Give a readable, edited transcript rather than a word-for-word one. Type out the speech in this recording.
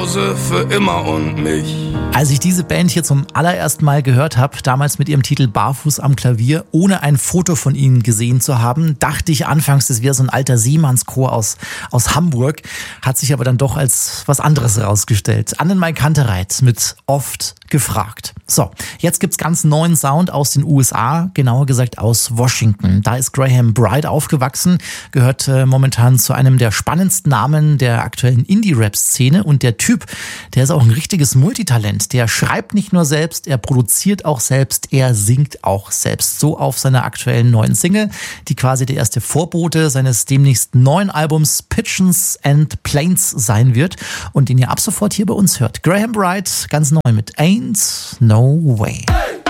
Für immer und mich. Als ich diese Band hier zum allerersten Mal gehört habe, damals mit ihrem Titel Barfuß am Klavier, ohne ein Foto von ihnen gesehen zu haben, dachte ich anfangs, das wäre so ein alter Seemannschor aus Hamburg, hat sich aber dann doch als was anderes herausgestellt. Annenmai Kantereit mit Oft gefragt. So, jetzt gibt's ganz neuen Sound aus den USA, genauer gesagt aus Washington. Da ist Graham Bright aufgewachsen, gehört momentan zu einem der spannendsten Namen der aktuellen Indie-Rap-Szene und der Typ, der ist auch ein richtiges Multitalent. Der schreibt nicht nur selbst, er produziert auch selbst, er singt auch selbst. So auf seiner aktuellen neuen Single, die quasi der erste Vorbote seines demnächst neuen Albums Pigeons and Planes sein wird und den ihr ab sofort hier bei uns hört. Graham Bright, ganz neu mit Ain't No Way. Hey!